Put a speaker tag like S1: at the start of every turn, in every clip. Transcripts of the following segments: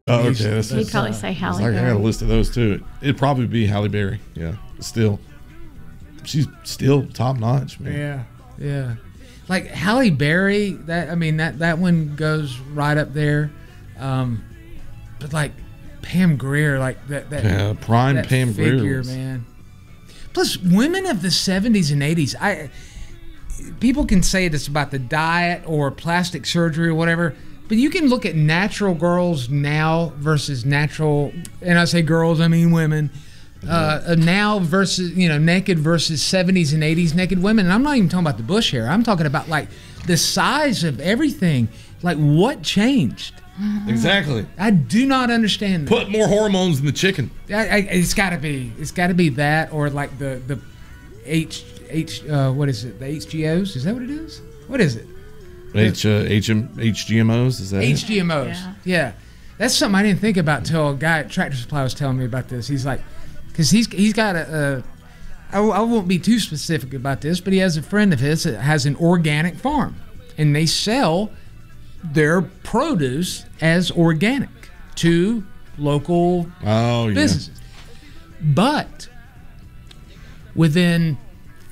S1: Oh, okay.
S2: He'd probably say Halle Berry.
S1: I got a list of those too. It'd probably be Halle Berry. Yeah, still, she's still top notch, man.
S3: Yeah. Like Halle Berry, that one goes right up there. But like Pam Grier, like that
S1: prime
S3: that
S1: Pam
S3: figure,
S1: Grier,
S3: man. Plus, women of the 70s and 80s, people can say it's about the diet or plastic surgery or whatever, but you can look at natural girls now versus natural, and I say girls, I mean women, now versus, naked versus 70s and 80s naked women. And I'm not even talking about the bush hair. I'm talking about like the size of everything. Like what changed?
S1: Exactly.
S3: I do not understand that.
S1: Put more hormones in the chicken.
S3: It's got to be that, or like the what is it? The HGOs? Is that what it is? What is it?
S1: HGMOs? Is that
S3: HGMOs? Yeah. That's something I didn't think about till a guy at Tractor Supply was telling me about this. He's like, because he's got I won't be too specific about this, but he has a friend of his that has an organic farm, and they sell their produce as organic to local businesses. But within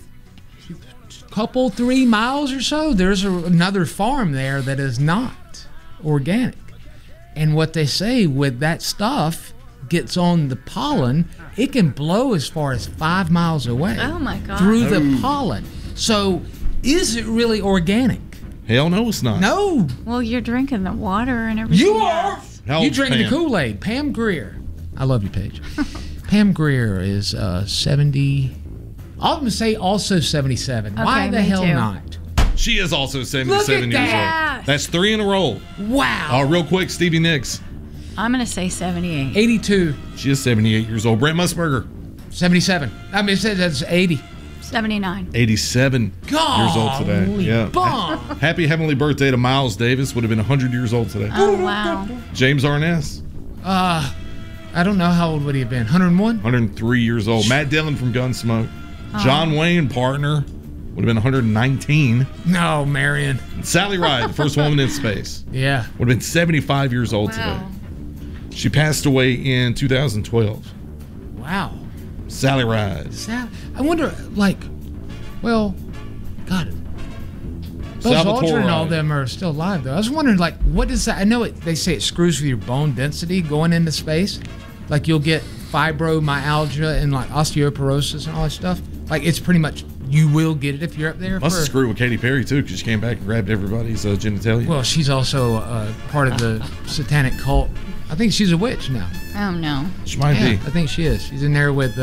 S3: a 3 miles or so, there's another farm there that is not organic. And what they say with that stuff gets on the pollen, it can blow as far as 5 miles away.
S2: Oh my God.
S3: Through the pollen. So is it really organic?
S1: Hell no, it's not.
S3: No.
S2: Well, you're drinking the water and everything.
S3: You are. You drink the
S1: Pam?
S3: Kool-Aid. Pam Grier. I love you, Paige. Pam Grier is 70. I'm going to say also 77.
S2: Okay,
S3: Why the
S2: me
S3: hell
S2: too.
S3: not?
S1: She is also 77
S3: Look at
S1: years
S3: that.
S1: old. That's 3 in a row.
S3: Wow.
S1: Real quick, Stevie Nicks.
S2: I'm going to say 78.
S3: 82.
S1: She is 78 years old. Brent Musburger.
S3: 77. I mean, it says that's 80.
S2: 79.
S1: 87 years old today. Yeah.
S3: Bomb.
S1: Happy heavenly birthday to Miles Davis. Would have been 100 years old today.
S2: Oh, wow.
S1: James Arness.
S3: I don't know how old would he have been. 101?
S1: 103 years old. Matt Dillon from Gunsmoke. John Wayne, partner, would have been 119.
S3: No, Marion.
S1: Sally Ride, the first woman in space.
S3: Yeah.
S1: Would have been 75 years old today. She passed away in 2012.
S3: Wow.
S1: Sally Ride.
S3: I wonder, God. Buzz
S1: Salvatore
S3: Aldrin and all
S1: Ride.
S3: them are still alive, though. I was wondering, what is that? I know they say it screws with your bone density going into space. Like, you'll get fibromyalgia and, osteoporosis and all that stuff. Like, it's pretty much, you will get it if you're up there.
S1: Must have screwed with Katy Perry, too, because she came back and grabbed everybody's genitalia.
S3: Well, she's also part of the satanic cult. I think she's a witch now.
S2: Oh, no.
S1: She might be.
S3: I think she is. She's in there with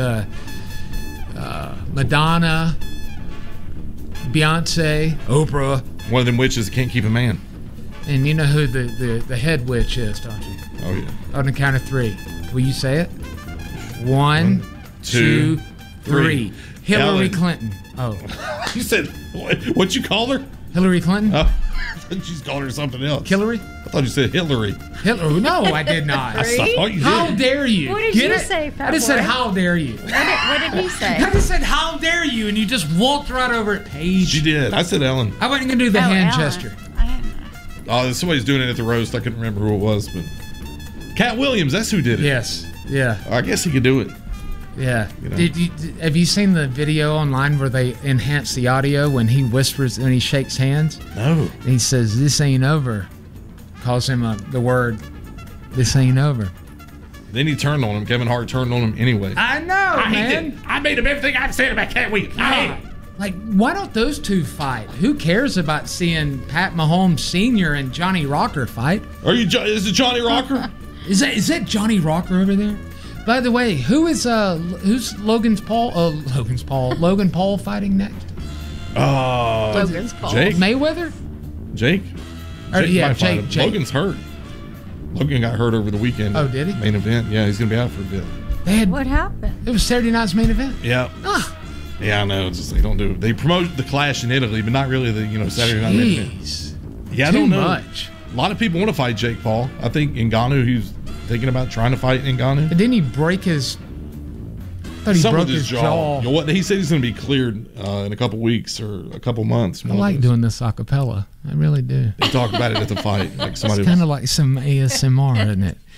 S3: Madonna, Beyonce, Oprah.
S1: One of them witches that can't keep a man.
S3: And you know who the head witch is, don't you?
S1: Oh, yeah.
S3: On the count of 3. Will you say it? 1, 2, 3. Hillary
S1: Ellen.
S3: Clinton. Oh.
S1: You said, what'd you call her?
S3: Hillary Clinton?
S1: Oh, I thought she's calling her something else.
S3: Hillary?
S1: I thought you said Hillary.
S3: Hillary? No, I did not.
S1: I thought you
S3: How
S1: did.
S3: dare you?
S2: What did
S3: Get
S2: you
S3: it?
S2: say, Fat
S3: I just said,
S2: Boy?
S3: how dare you?
S2: What did he say?
S3: I just said, how dare you? And you just walked right over it, Paige.
S1: She did. I said Ellen.
S3: I wasn't going to do the hand
S2: Ellen.
S3: gesture.
S2: I didn't know.
S1: Oh, somebody's doing it at the roast. I couldn't remember who it was, but Cat Williams, that's who did it.
S3: Yes. Yeah.
S1: I guess he could do it.
S3: Yeah.
S1: You know.
S3: Have you seen the video online where they enhance the audio when he whispers and he shakes hands?
S1: No.
S3: And he says, "This ain't over." Calls him the word, "This ain't over."
S1: Then he turned on him. Kevin Hart turned on him anyway.
S3: I know, man.
S1: I made him everything I've said about Cat Williams. I hate him.
S3: Like, why don't those two fight? Who cares about seeing Pat Mahomes Sr. and Johnny Rocker fight?
S1: Is it Johnny Rocker?
S3: Is that Johnny Rocker over there? By the way, who's Logan Paul fighting next?
S2: Logan's Paul.
S1: Jake?
S3: Mayweather?
S1: Jake?
S3: Yeah,
S1: might fight him.
S3: Jake.
S1: Logan's hurt. Logan got hurt over the weekend.
S3: Oh, did he?
S1: Main event. Yeah, he's going to be out for a bit.
S2: What happened?
S3: It was Saturday night's main event.
S1: Yeah. Yeah, I know. It's just, they don't do it. They promote the Clash in Italy, but not really the Saturday night main event.
S3: Jeez.
S1: Yeah, I
S3: Too
S1: don't know.
S3: much.
S1: A lot of people want to fight Jake Paul. I think Ngannou, he's thinking about trying to fight Ngannou.
S3: But didn't he break his... I thought he
S1: Some
S3: broke
S1: with his jaw. You know what? He said he's going to be cleared in a couple weeks or a couple months.
S3: I like doing this a cappella. I really do.
S1: They talk about it at the fight. Like somebody
S3: It's kind of like some ASMR, isn't it?